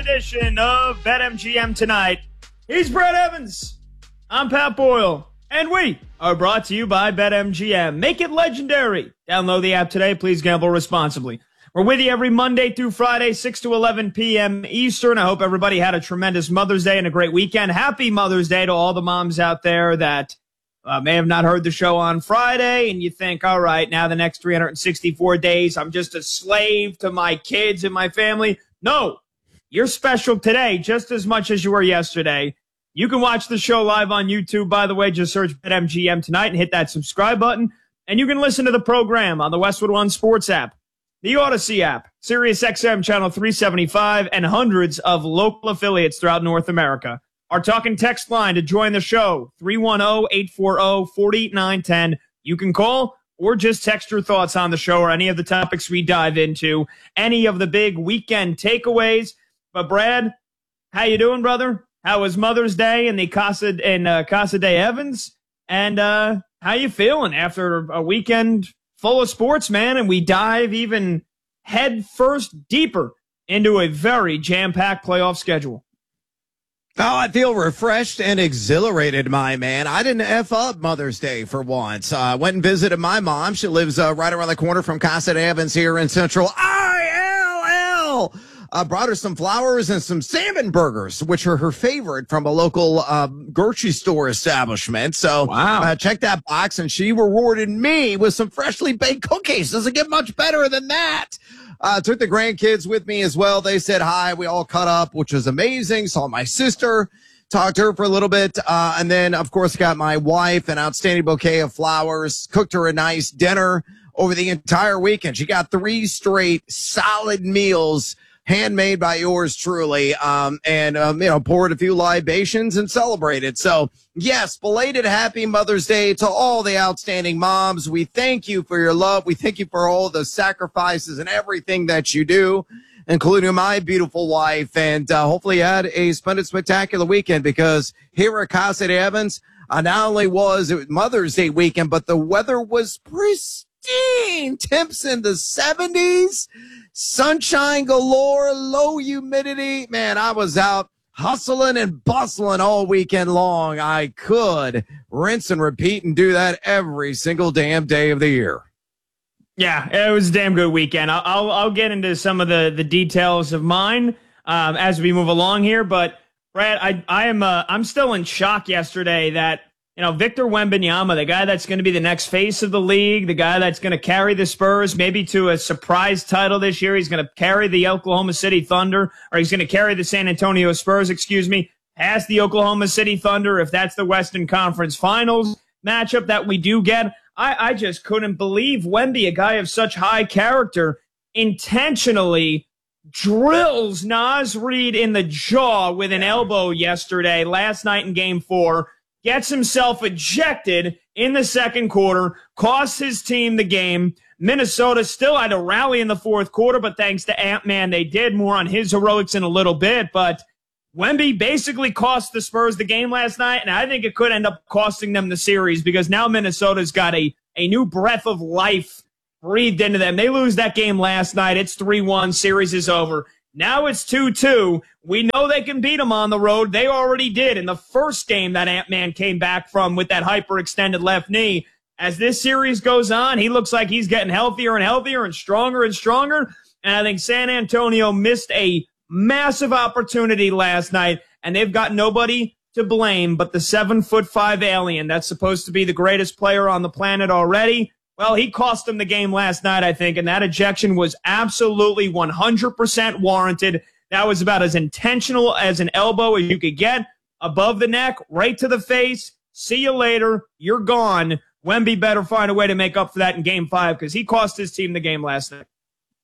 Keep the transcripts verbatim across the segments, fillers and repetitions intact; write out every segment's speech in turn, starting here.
edition of BetMGM Tonight. He's Brad Evans. I'm Pat Boyle. And we are brought to you by BetMGM. Make it legendary. Download the app today. Please gamble responsibly. We're with you every Monday through Friday, six to eleven p.m. Eastern. I hope everybody had a tremendous Mother's Day and a great weekend. Happy Mother's Day to all the moms out there that uh, may have not heard the show on Friday, and you think, all right, now the next three hundred sixty-four days, I'm just a slave to my kids and my family. No, you're special today just as much as you were yesterday. You can watch the show live on YouTube, by the way. Just search BetMGM Tonight and hit that subscribe button. And you can listen to the program on the Westwood One Sports app, the Odyssey app, Sirius X M Channel three seventy-five, and hundreds of local affiliates throughout North America. Our talking text line to join the show, three one zero, eight four zero, four nine one zero. You can call or just text your thoughts on the show or any of the topics we dive into, any of the big weekend takeaways. But, Brad, how you doing, brother? How was Mother's Day in the Casa in uh, Casa de Evans? And uh, how you feeling after a weekend full of sports, man? And we dive even head first deeper into a very jam-packed playoff schedule. Oh, I feel refreshed and exhilarated, my man. I didn't F up Mother's Day for once. I uh, went and visited my mom. She lives uh, right around the corner from Casa de Evans here in Central I L L. Uh, brought her some flowers and some salmon burgers, which are her favorite from a local uh, grocery store establishment. So wow. uh, check that box, and she rewarded me with some freshly baked cookies. Doesn't get much better than that. Uh, took the grandkids with me as well. They said hi. We all cut up, which was amazing. Saw my sister, talked to her for a little bit. Uh, and then, of course, got my wife an outstanding bouquet of flowers, cooked her a nice dinner over the entire weekend. She got three straight solid meals, handmade by yours truly, um, and, um, you know, poured a few libations and celebrated. So, yes, belated happy Mother's Day to all the outstanding moms. We thank you for your love. We thank you for all the sacrifices and everything that you do, including my beautiful wife. And uh, hopefully you had a splendid, spectacular weekend, because here at Casa de Evans, uh, not only was it Mother's Day weekend, but the weather was pristine. Temps in the seventies. Sunshine galore, low humidity. Man, I was out hustling and bustling all weekend long. I could rinse and repeat and do that every single damn day of the year. Yeah, it was a damn good weekend. I'll I'll, I'll get into some of the, the details of mine um, as we move along here. But Brad, I I am uh, I'm still in shock yesterday that, you know, Victor Wembanyama, the guy that's going to be the next face of the league, the guy that's going to carry the Spurs maybe to a surprise title this year. He's going to carry the Oklahoma City Thunder, or he's going to carry the San Antonio Spurs, excuse me, past the Oklahoma City Thunder if that's the Western Conference Finals matchup that we do get. I, I just couldn't believe Wemby, a guy of such high character, intentionally drills Naz Reid in the jaw with an elbow yesterday, last night in game four. Gets himself ejected in the second quarter, costs his team the game. Minnesota still had to rally in the fourth quarter, but thanks to Ant-Man, they did. More on his heroics in a little bit. But Wemby basically cost the Spurs the game last night, and I think it could end up costing them the series, because now Minnesota's got a, a new breath of life breathed into them. They lose that game last night. It's three one. Series is over. Now it's two two. We know they can beat them on the road. They already did in the first game that Ant-Man came back from with that hyperextended left knee. As this series goes on, he looks like he's getting healthier and healthier and stronger and stronger. And I think San Antonio missed a massive opportunity last night, and they've got nobody to blame but the seven foot five alien that's supposed to be the greatest player on the planet already. Well, he cost them the game last night, I think, and that ejection was absolutely one hundred percent warranted. That was about as intentional as an elbow as you could get, above the neck, right to the face. See you later. You're gone. Wemby better find a way to make up for that in game five, because he cost his team the game last night.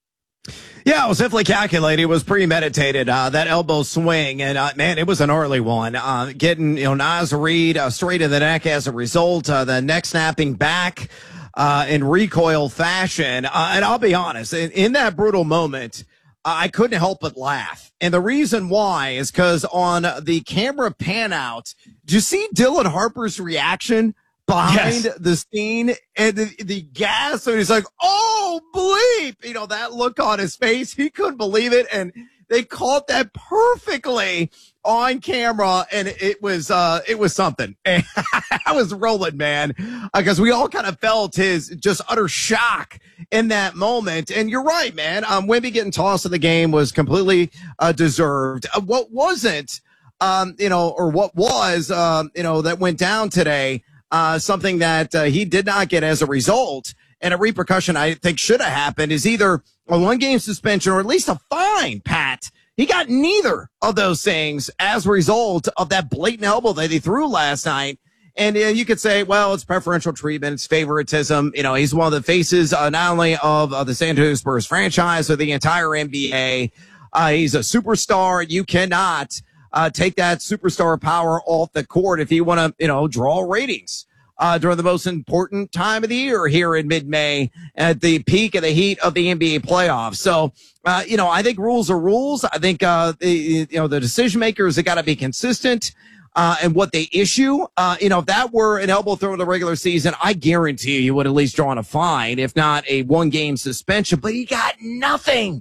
Yeah, it was definitely calculated. It was premeditated, uh, that elbow swing. And, uh, man, it was an early one. Uh, getting, you know, Naz Reid uh, straight in the neck as a result. Uh, the neck snapping back uh, in recoil fashion. Uh, and I'll be honest, in, in that brutal moment, uh, I couldn't help but laugh. And the reason why is because on the camera pan out, did you see Dylan Harper's reaction behind yes. the scene and the, the gas? And he's like, oh, bleep. You know, that look on his face, he couldn't believe it. And they caught that perfectly on camera, and it was uh, it was something. And I was rolling, man, because uh, we all kind of felt his just utter shock in that moment. And you're right, man. Um, Wemby getting tossed in the game was completely uh, deserved. Uh, what wasn't, um, you know, or what was, um, you know, that went down today, uh, something that uh, he did not get as a result, and a repercussion I think should have happened, is either a one-game suspension or at least a fine, Pat. He got neither of those things as a result of that blatant elbow that he threw last night. And uh, you could say, well, it's preferential treatment, it's favoritism. You know, he's one of the faces uh, not only of uh, the San Antonio Spurs franchise, but the entire N B A. Uh, he's a superstar. You cannot uh, take that superstar power off the court if you want to, you know, draw ratings uh, during the most important time of the year here in mid-May at the peak of the heat of the N B A playoffs. So, uh, you know, I think rules are rules. I think, uh, the, you know, the decision makers have got to be consistent. Uh, and what they issue, uh, you know, if that were an elbow throw in the regular season, I guarantee you, you would at least draw on a fine, if not a one game suspension, but he got nothing,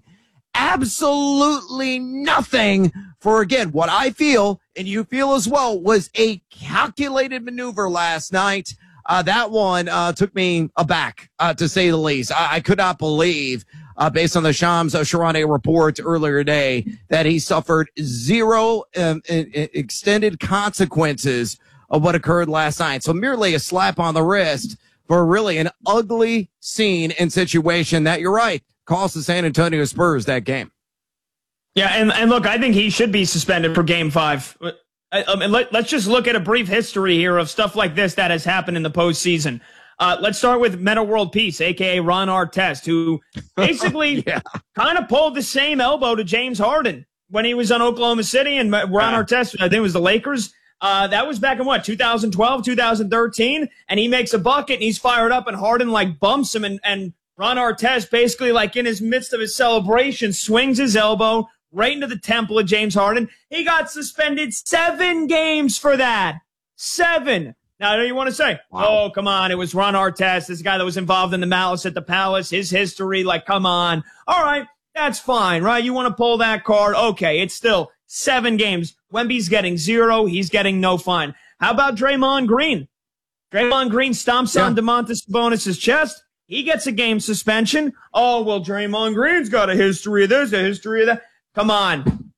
absolutely nothing for, again, what I feel, and you feel as well, was a calculated maneuver last night. Uh, that one, uh, took me aback, uh, to say the least. I, I could not believe, Uh, based on the Shams uh, Charania report earlier today, that he suffered zero um, extended consequences of what occurred last night. So merely a slap on the wrist for really an ugly scene and situation that, you're right, cost the San Antonio Spurs that game. Yeah, and, and look, I think he should be suspended for game five. I, I mean, let, let's just look at a brief history here of stuff like this that has happened in the postseason. Uh, let's start with Meta World Peace, a k a. Ron Artest, who basically yeah. kind of pulled the same elbow to James Harden when he was on Oklahoma City, and Ron yeah. Artest, I think it was the Lakers. Uh, that was back in, what, two thousand twelve, two thousand thirteen, and he makes a bucket, and he's fired up, and Harden, like, bumps him, and, and Ron Artest basically, like, in his midst of his celebration, swings his elbow right into the temple of James Harden. He got suspended seven games for that. Seven. Now, I know you want to say, wow. oh, come on, it was Ron Artest, this guy that was involved in the malice at the Palace, his history, like, come on. All right, that's fine, right? You want to pull that card? Okay, it's still seven games. Wemby's getting zero. He's getting no fine. How about Draymond Green? Draymond Green stomps yeah. on Domantas Sabonis' chest. He gets a game suspension. Oh, well, Draymond Green's got a history of this, a history of that. Come on.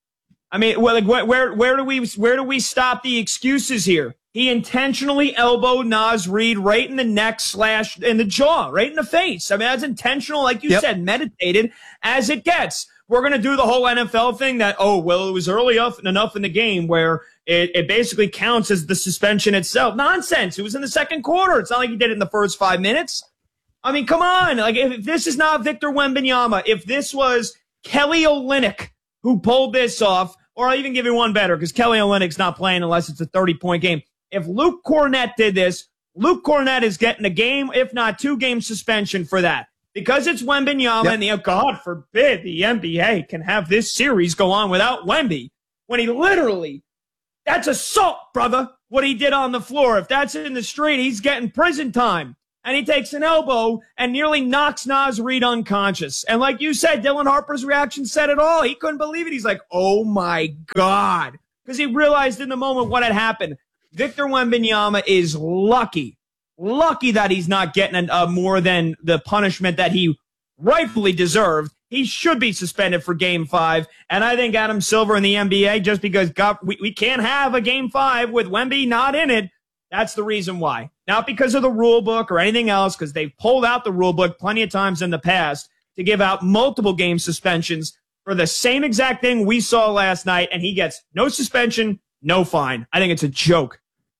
I mean, well, like, where, where, where do we, where do we stop the excuses here? He intentionally elbowed Naz Reid right in the neck slash in the jaw, right in the face. I mean, that's intentional, like you yep. said, meditated as it gets. We're going to do the whole N F L thing that, oh, well, it was early enough, enough in the game where it, it basically counts as the suspension itself. Nonsense. It was in the second quarter. It's not like he did it in the first five minutes. I mean, come on. Like, if this is not Victor Wembanyama, if this was Kelly Olynyk who pulled this off, or I'll even give you one better because Kelly Olynyk's not playing unless it's a thirty-point game. If Luke Cornett did this, Luke Cornett is getting a game, if not two-game suspension for that. Because it's Wembanyama, yep. and the, God forbid the N B A can have this series go on without Wemby, when he literally, that's assault, brother, what he did on the floor. If that's in the street, he's getting prison time. And he takes an elbow and nearly knocks Naz Reid unconscious. And like you said, Dylan Harper's reaction said it all. He couldn't believe it. He's like, oh, my God. Because he realized in the moment what had happened. Victor Wembanyama is lucky, lucky that he's not getting a, a more than the punishment that he rightfully deserved. He should be suspended for game five. And I think Adam Silver in the N B A, just because God, we, we can't have a game five with Wemby not in it, that's the reason why. Not because of the rule book or anything else, because they've pulled out the rule book plenty of times in the past to give out multiple game suspensions for the same exact thing we saw last night, and he gets no suspension, no fine. I think it's a joke.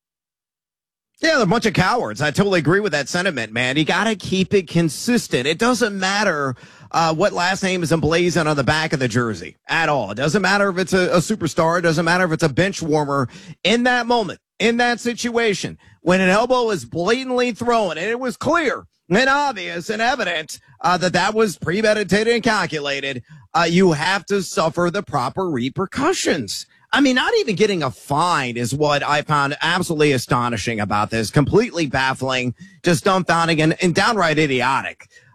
Yeah, they're a bunch of cowards. I totally agree with that sentiment, man. You got to keep it consistent. It doesn't matter uh, what last name is emblazoned on the back of the jersey at all. It doesn't matter if it's a, a superstar. It doesn't matter if it's a bench warmer. In that moment, in that situation, when an elbow is blatantly thrown, and it was clear and obvious and evident uh, that that was premeditated and calculated, uh, you have to suffer the proper repercussions. I mean, not even getting a fine is what I found absolutely astonishing about this. Completely baffling, just dumbfounding, and, and downright idiotic.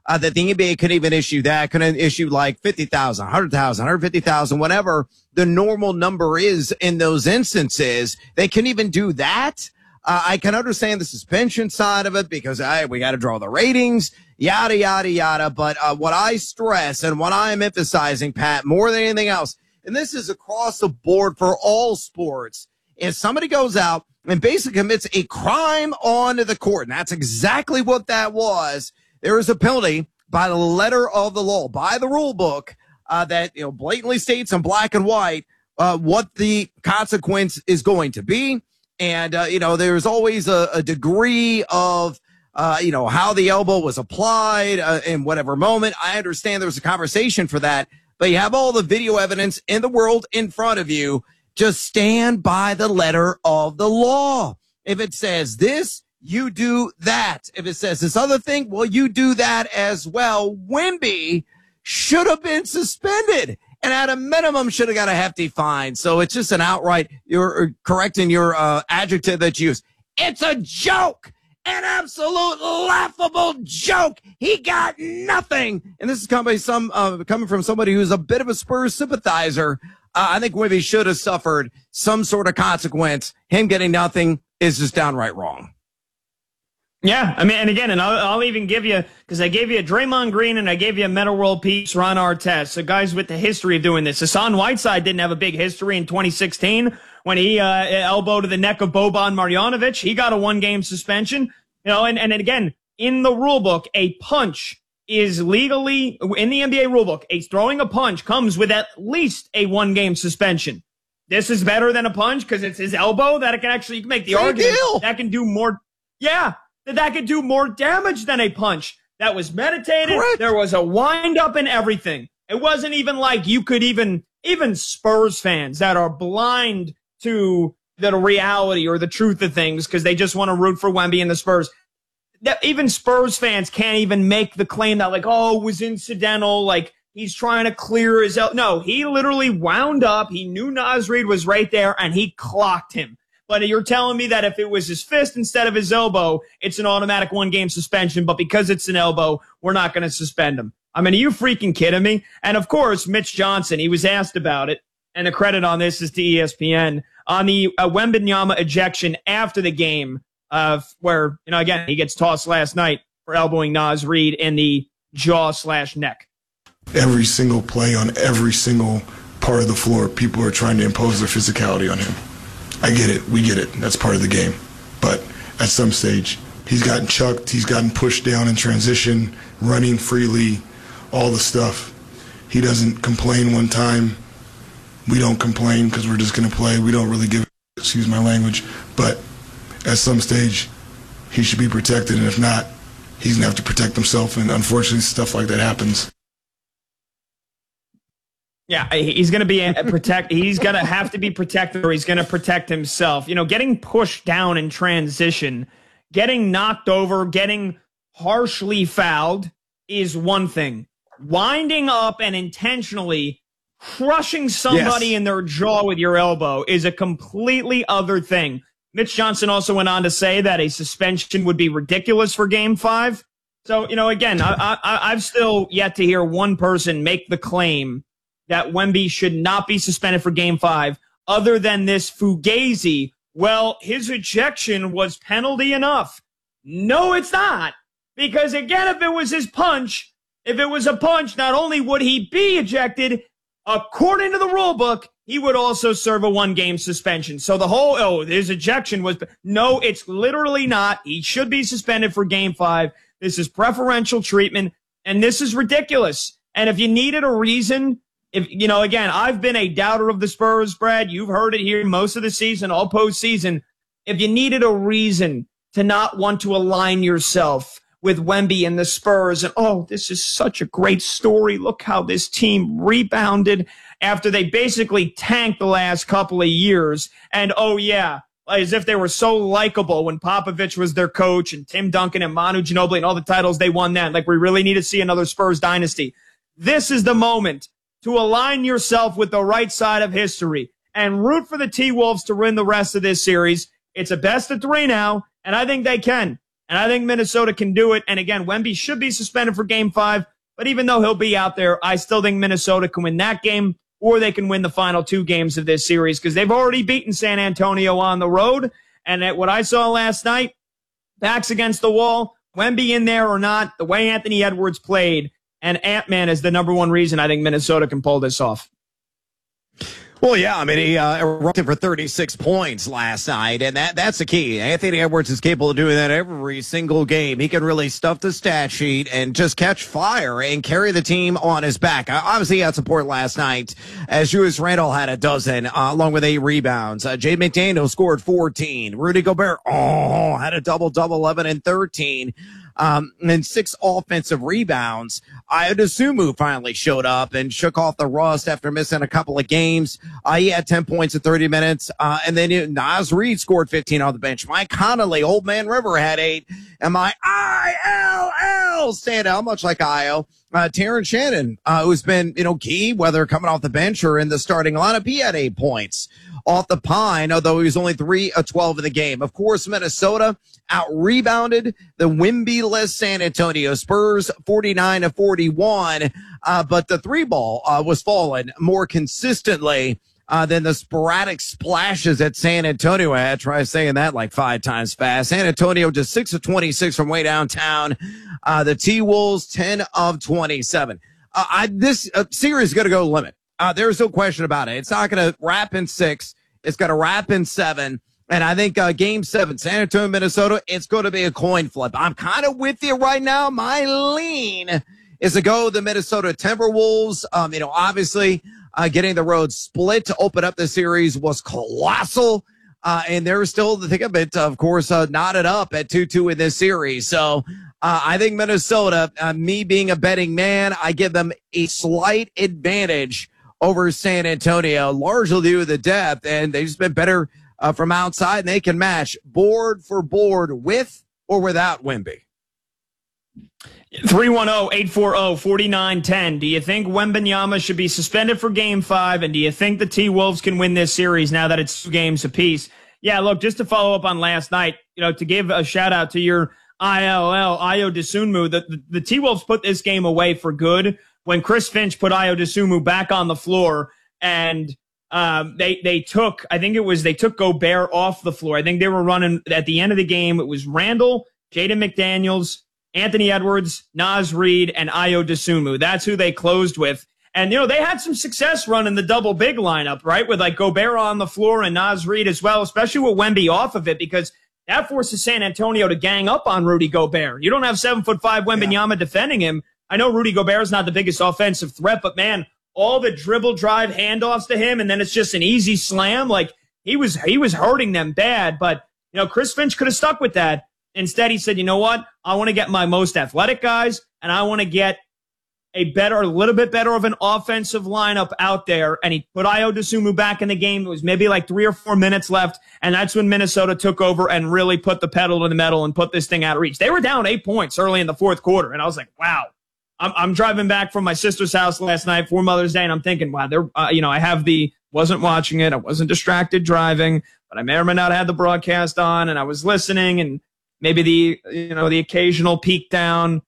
uh, that the N B A could even issue that, could issue like fifty thousand, one hundred thousand, one hundred fifty thousand, whatever the normal number is in those instances. They can even do that. Uh, I can understand the suspension side of it because I, we got to draw the ratings, yada, yada, yada. But uh, what I stress and what I am emphasizing, Pat, more than anything else, and this is across the board for all sports, if somebody goes out and basically commits a crime on the court, and that's exactly what that was, there is a penalty by the letter of the law, by the rule book, uh, that, you know, blatantly states in black and white uh, what the consequence is going to be. And, uh, you know, there's always a, a degree of, uh, you know, how the elbow was applied uh, in whatever moment. I understand there was a conversation for that, but you have all the video evidence in the world in front of you. Just stand by the letter of the law. If it says this, you do that. If it says this other thing, well, you do that as well. Wemby should have been suspended. And at a minimum, should have got a hefty fine. So it's just an outright, you're correcting your uh, adjective that you use. It's a joke, an absolute laughable joke. He got nothing. And this is coming, some, uh, coming from somebody who's a bit of a Spurs sympathizer. Uh, I think Wemby should have suffered some sort of consequence. Him getting nothing is just downright wrong. Yeah, I mean, and again, and I'll, I'll even give you, because I gave you a Draymond Green and I gave you a Metta World Peace, Ron Artest, so guys with the history of doing this. Hassan Whiteside didn't have a big history in twenty sixteen when he uh, elbowed to the neck of Boban Marjanovic. He got a one-game suspension. You know, and, and again, in the rule book, a punch is legally, in the N B A rule book, a throwing a punch comes with at least a one-game suspension. This is better than a punch because it's his elbow that it can actually, you can make the Same argument deal. that can do more. Yeah. That that could do more damage than a punch. That was meditated. Correct. There was a wind up and everything. It wasn't even like you could even, even Spurs fans that are blind to the reality or the truth of things because they just want to root for Wemby and the Spurs. That even Spurs fans can't even make the claim that like, oh, it was incidental. Like he's trying to clear his, el-. No, he literally wound up. He knew Naz Reid was right there and he clocked him. But you're telling me that if it was his fist instead of his elbow, it's an automatic one-game suspension. But because it's an elbow, we're not going to suspend him. I mean, are you freaking kidding me? And, of course, Mitch Johnson, he was asked about it. And the credit on this is to E S P N. On the uh, Wembanyama ejection after the game, uh, where, you know, again, he gets tossed last night for elbowing Naz Reid in the jaw slash neck. Every single play on every single part of the floor, people are trying to impose their physicality on him. I get it. We get it. That's part of the game. But at some stage, he's gotten chucked. He's gotten pushed down in transition, running freely, all the stuff. He doesn't complain one time. We don't complain because we're just going to play. We don't really give, excuse my language. But at some stage, he should be protected. And if not, he's going to have to protect himself. And unfortunately, stuff like that happens. Yeah, he's going to be a protect. He's going to have to be protected, or he's going to protect himself. You know, getting pushed down in transition, getting knocked over, getting harshly fouled is one thing. Winding up and intentionally crushing somebody yes. in their jaw with your elbow is a completely other thing. Mitch Johnson also went on to say that a suspension would be ridiculous for Game Five. So, you know, again, I, I, I've still yet to hear one person make the claim that Wemby should not be suspended for Game five, other than this Fugazi, well, his ejection was penalty enough. No, it's not. Because, again, if it was his punch, if it was a punch, not only would he be ejected, according to the rule book, he would also serve a one-game suspension. So the whole, oh, his ejection was, no, it's literally not. He should be suspended for Game five. This is preferential treatment, and this is ridiculous. And if you needed a reason, if, you know, again, I've been a doubter of the Spurs, Brad. You've heard it here most of the season, all postseason. If you needed a reason to not want to align yourself with Wemby and the Spurs, and, oh, this is such a great story. Look how this team rebounded after they basically tanked the last couple of years. And, oh, yeah, as if they were so likable when Popovich was their coach and Tim Duncan and Manu Ginobili and all the titles they won then. Like, we really need to see another Spurs dynasty. This is the moment to align yourself with the right side of history and root for the T-Wolves to win the rest of this series. It's a best of three now, and I think they can. And I think Minnesota can do it. And again, Wemby should be suspended for game five. But even though he'll be out there, I still think Minnesota can win that game, or they can win the final two games of this series because they've already beaten San Antonio on the road. And at what I saw last night, backs against the wall, Wemby in there or not, the way Anthony Edwards played, and Ant-Man is the number one reason I think Minnesota can pull this off. Well, yeah, I mean, he uh, erupted for thirty-six points last night, and that that's the key. Anthony Edwards is capable of doing that every single game. He can really stuff the stat sheet and just catch fire and carry the team on his back. Uh, obviously, he had support last night, as Julius Randle had a dozen, uh, along with eight rebounds. Uh, Jay McDaniel scored fourteen. Rudy Gobert, oh, had a double-double, eleven and thirteen. Um, and six offensive rebounds. Ayo Dosunmu finally showed up and shook off the rust after missing a couple of games. Uh, he had ten points in thirty minutes. Uh, and then it, Naz Reid scored fifteen on the bench. Mike Conley, Old Man River had eight. And my I L L standout, much like Ayo, uh, Terrence Shannon, uh, who's been, you know, key, whether coming off the bench or in the starting lineup, he had eight points off the pine, although he was only three of twelve in the game. Of course, Minnesota out-rebounded the Wemby-less San Antonio Spurs forty-nine to forty-one, uh, but the three ball uh, was falling more consistently uh, than the sporadic splashes that San Antonio had. Try saying that like five times fast. San Antonio just six of twenty-six from way downtown. Uh, the T-Wolves ten of twenty-seven. Uh, I, this uh, series is going to go limit. Uh, there's no question about it. It's not going to wrap in six. It's going to wrap in seven. And I think uh, game seven, San Antonio, Minnesota, it's going to be a coin flip. I'm kind of with you right now. My lean is to go the Minnesota Timberwolves. Um, you know, obviously uh, getting the road split to open up the series was colossal. Uh, and they're still, the thick of it, of course, uh, knotted up at two two in this series. So uh, I think Minnesota, uh, me being a betting man, I give them a slight advantage over San Antonio, largely due to the depth, and they've just been better uh, from outside, and they can match board for board with or without Wemby. three one zero, eight four zero, four nine one zero. Do you think Wembanyama should be suspended for game five, and do you think the T-Wolves can win this series now that it's two games apiece? Yeah, look, just to follow up on last night, you know, to give a shout-out to your I L L, Ayo Dosunmu, the, the, the T-Wolves put this game away for good when Chris Finch put Ayo Dosunmu back on the floor, and um, they they took, I think it was, they took Gobert off the floor. I think they were running, at the end of the game, it was Randle, Jaden McDaniels, Anthony Edwards, Naz Reid, and Ayo Dosunmu. That's who they closed with. And, you know, they had some success running the double big lineup, right, with like Gobert on the floor and Naz Reid as well, especially with Wemby off of it, because that forces San Antonio to gang up on Rudy Gobert. You don't have seven foot five Wembanyama yeah. defending him. I know Rudy Gobert is not the biggest offensive threat, but man, all the dribble drive handoffs to him, and then it's just an easy slam. Like he was, he was hurting them bad. But you know, Chris Finch could have stuck with that. Instead, he said, "You know what? I want to get my most athletic guys, and I want to get a better, a little bit better of an offensive lineup out there." And he put Ayo Dosunmu back in the game. It was maybe like three or four minutes left, and that's when Minnesota took over and really put the pedal to the metal and put this thing out of reach. They were down eight points early in the fourth quarter, and I was like, "Wow." I'm, I'm driving back from my sister's house last night for Mother's Day, and I'm thinking, wow, they're, uh, you know, I have the, wasn't watching it. I wasn't distracted driving, but I may or may not have the broadcast on, and I was listening, and maybe the, you know, the occasional peek down,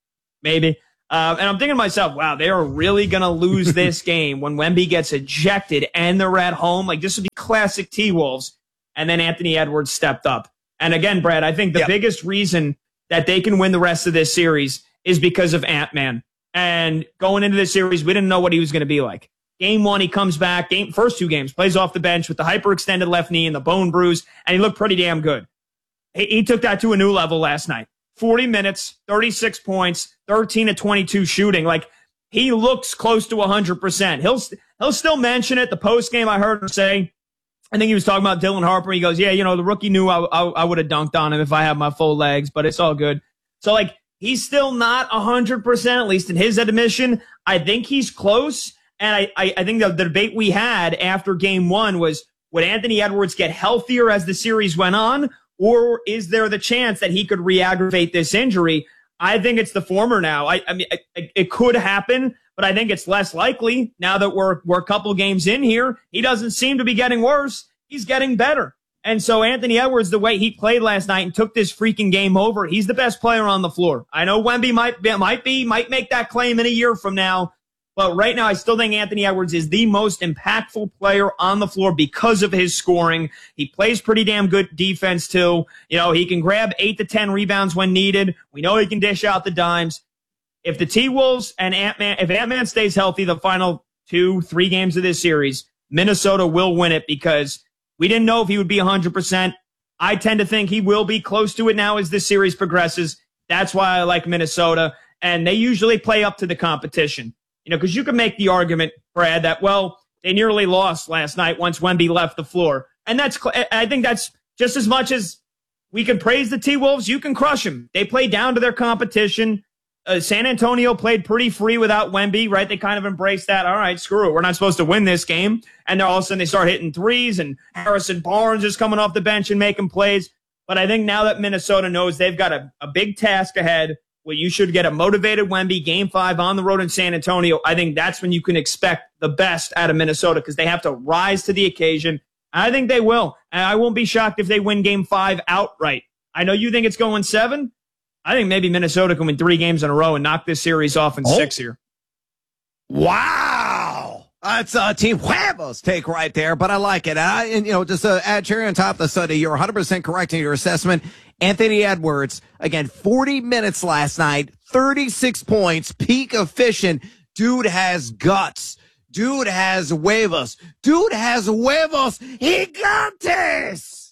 maybe. Uh, and I'm thinking to myself, wow, they are really going to lose this game when Wemby gets ejected and they're at home. Like, this would be classic T-Wolves. And then Anthony Edwards stepped up. And again, Brad, I think the yep. biggest reason that they can win the rest of this series is because of Ant-Man. And going into this series, we didn't know what he was going to be like. Game one, he comes back. Game first two games, plays off the bench with the hyperextended left knee and the bone bruise, and he looked pretty damn good. He, he took that to a new level last night. forty minutes, thirty-six points, thirteen to twenty-two shooting. Like, he looks close to one hundred percent. He'll he'll still mention it. The post game, I heard him say, I think he was talking about Dylan Harper. He goes, yeah, you know, the rookie knew I, I, I would have dunked on him if I had my full legs, but it's all good. So, like, he's still not one hundred percent, at least in his admission. I think he's close. And I, I, I think the, the debate we had after game one was, would Anthony Edwards get healthier as the series went on? Or is there the chance that he could re-aggravate this injury? I think it's the former now. I, I mean, it, it could happen, but I think it's less likely now that we're we're a couple games in here. He doesn't seem to be getting worse. He's getting better. And so Anthony Edwards, the way he played last night and took this freaking game over, he's the best player on the floor. I know Wemby might be, might be, might make that claim in a year from now. But right now, I still think Anthony Edwards is the most impactful player on the floor because of his scoring. He plays pretty damn good defense, too. You know, he can grab eight to ten rebounds when needed. We know he can dish out the dimes. If the T-Wolves and Ant-Man, if Ant-Man stays healthy the final two, three games of this series, Minnesota will win it because we didn't know if he would be one hundred percent. I tend to think he will be close to it now as this series progresses. That's why I like Minnesota. And they usually play up to the competition. You know, because you can make the argument, Brad, that, well, they nearly lost last night once Wemby left the floor. And that's, I think that's just as much as we can praise the T-Wolves, you can crush them. They play down to their competition. Uh, San Antonio played pretty free without Wemby, right? They kind of embraced that. All right, screw it. We're not supposed to win this game. And all of a sudden they start hitting threes, and Harrison Barnes is coming off the bench and making plays. But I think now that Minnesota knows they've got a, a big task ahead, well, you should get a motivated Wemby game five on the road in San Antonio. I think that's when you can expect the best out of Minnesota because they have to rise to the occasion. I think they will. And I won't be shocked if they win game five outright. I know you think it's going seven. I think maybe Minnesota can win three games in a row and knock this series off in oh. six here. Wow. That's uh, Team Huevos take right there, but I like it. I, and, you know, just uh, add cherry on top of the Sunday, you're one hundred percent correct in your assessment. Anthony Edwards, again, forty minutes last night, thirty-six points, peak efficient. Dude has guts. Dude has huevos. Dude has huevos. Gigantes.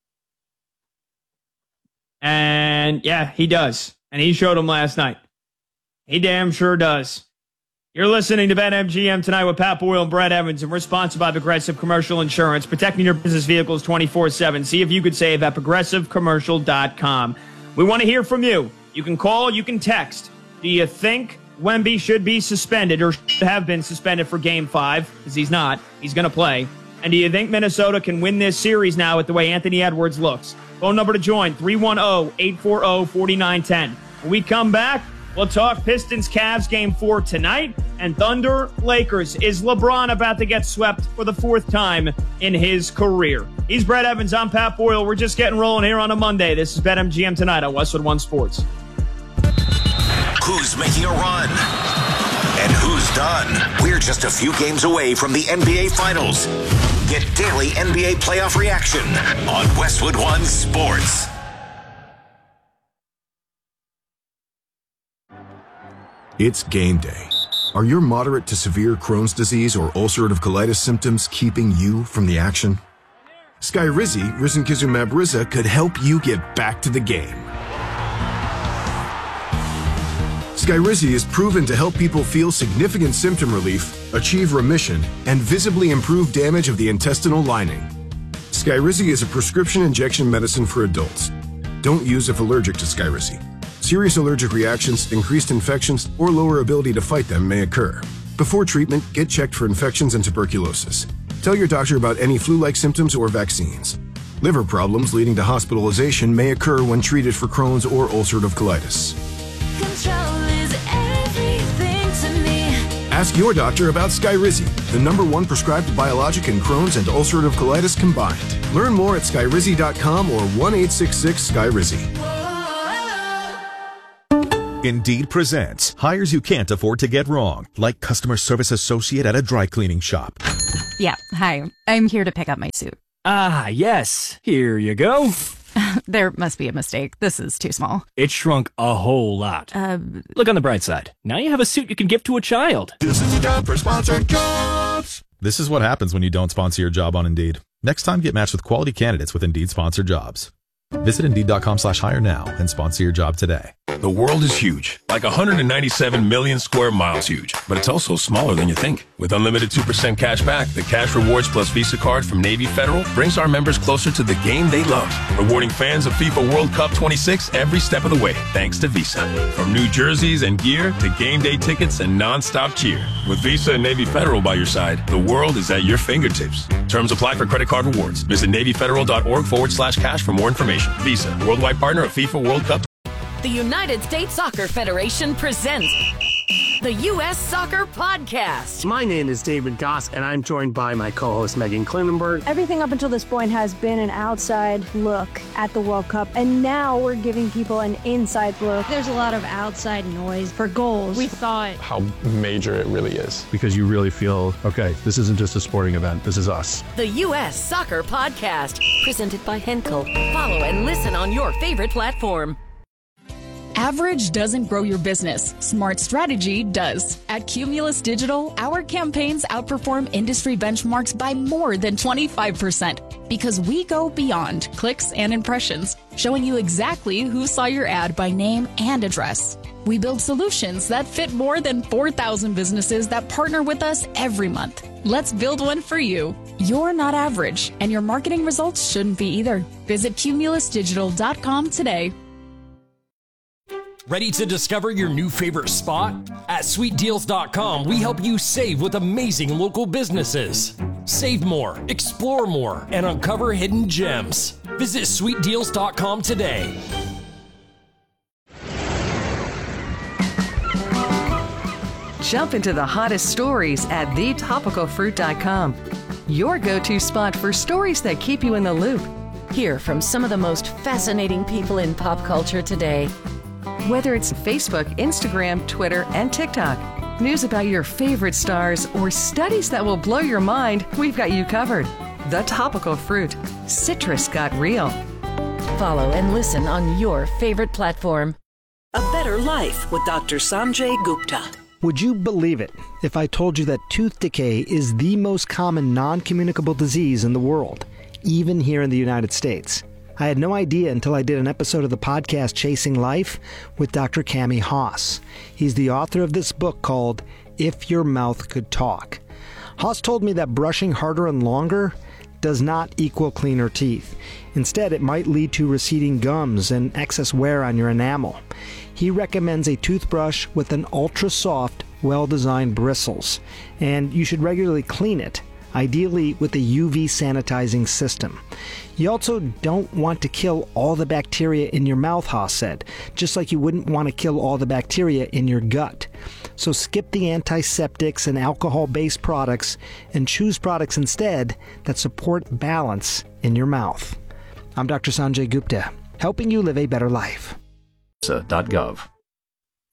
And, yeah, he does. And he showed them last night. He damn sure does. You're listening to BetMGM tonight with Pat Boyle and Brad Evans, and we're sponsored by Progressive Commercial Insurance, protecting your business vehicles twenty-four seven. See if you could save at progressive commercial dot com. We want to hear from you. You can call, you can text. Do you think Wemby should be suspended or should have been suspended for Game five? Because he's not. He's going to play. And do you think Minnesota can win this series now with the way Anthony Edwards looks? Phone number to join, three one zero, eight four zero, four nine one zero. When we come back, we'll talk Pistons-Cavs Game four tonight and Thunder-Lakers. Is LeBron about to get swept for the fourth time in his career? He's Brad Evans. I'm Pat Boyle. We're just getting rolling here on a Monday. This is BetMGM tonight on Westwood One Sports. Who's making a run? And who's done? We're just a few games away from the N B A Finals. Get daily N B A playoff reaction on Westwood One Sports. It's game day. Are your moderate to severe Crohn's disease or ulcerative colitis symptoms keeping you from the action? Skyrizi, risankizumab Riza, could help you get back to the game. Skyrizi is proven to help people feel significant symptom relief, achieve remission, and visibly improve damage of the intestinal lining. Skyrizi is a prescription injection medicine for adults. Don't use if allergic to Skyrizi. Serious allergic reactions, increased infections, or lower ability to fight them may occur. Before treatment, get checked for infections and tuberculosis. Tell your doctor about any flu-like symptoms or vaccines. Liver problems leading to hospitalization may occur when treated for Crohn's or ulcerative colitis. Control is everything to me. Ask your doctor about Skyrizi, the number one prescribed biologic in Crohn's and ulcerative colitis combined. Learn more at skyrizi dot com or one eight six six Skyrizi. Indeed presents hires you can't afford to get wrong, like customer service associate at a dry cleaning shop. Yeah, hi. I'm here to pick up my suit. Ah, yes. Here you go. There must be a mistake. This is too small. It shrunk a whole lot. Uh, Look on the bright side. Now you have a suit you can give to a child. This is a job for sponsored jobs. This is what happens when you don't sponsor your job on Indeed. Next time, get matched with quality candidates with Indeed sponsored jobs. Visit Indeed.com slash hire now and sponsor your job today. The world is huge, like one hundred ninety-seven million square miles huge, but it's also smaller than you think. With unlimited two percent cash back, the Cash Rewards Plus Visa card from Navy Federal brings our members closer to the game they love, rewarding fans of FIFA World Cup twenty-six every step of the way, thanks to Visa. From new jerseys and gear to game day tickets and non-stop cheer. With Visa and Navy Federal by your side, the world is at your fingertips. Terms apply for credit card rewards. Visit NavyFederal.org forward slash cash for more information. Visa, worldwide partner of FIFA World Cup. The United States Soccer Federation presents The U S Soccer Podcast. My name is David Goss, and I'm joined by my co-host Megan Klinenberg. Everything up until this point has been an outside look at the World Cup, and now we're giving people an inside look. There's a lot of outside noise for goals. We thought how major it really is. Because you really feel, okay, this isn't just a sporting event, this is us. The U S Soccer Podcast, presented by Henkel. Follow and listen on your favorite platform. Average doesn't grow your business. Smart strategy does. At Cumulus Digital, our campaigns outperform industry benchmarks by more than twenty-five percent because we go beyond clicks and impressions, showing you exactly who saw your ad by name and address. We build solutions that fit more than four thousand businesses that partner with us every month. Let's build one for you. You're not average, and your marketing results shouldn't be either. Visit cumulus digital dot com today. Ready to discover your new favorite spot? At sweet deals dot com, we help you save with amazing local businesses. Save more, explore more, and uncover hidden gems. Visit sweet deals dot com today. Jump into the hottest stories at the topical fruit dot com. Your go-to spot for stories that keep you in the loop. Hear from some of the most fascinating people in pop culture today. Whether it's Facebook, Instagram, Twitter, and TikTok, news about your favorite stars, or studies that will blow your mind, we've got you covered. The Topical Fruit. Citrus got real. Follow and listen on your favorite platform. A Better Life with Doctor Sanjay Gupta. Would you believe it if I told you that tooth decay is the most common non-communicable disease in the world, even here in the United States? I had no idea until I did an episode of the podcast Chasing Life with Doctor Cami Haas. He's the author of this book called If Your Mouth Could Talk. Haas told me that brushing harder and longer does not equal cleaner teeth. Instead, it might lead to receding gums and excess wear on your enamel. He recommends a toothbrush with an ultra-soft, well-designed bristles, and you should regularly clean it, ideally with a U V sanitizing system. You also don't want to kill all the bacteria in your mouth, Haas said, just like you wouldn't want to kill all the bacteria in your gut. So skip the antiseptics and alcohol-based products and choose products instead that support balance in your mouth. I'm Doctor Sanjay Gupta, helping you live a better life. dot gov.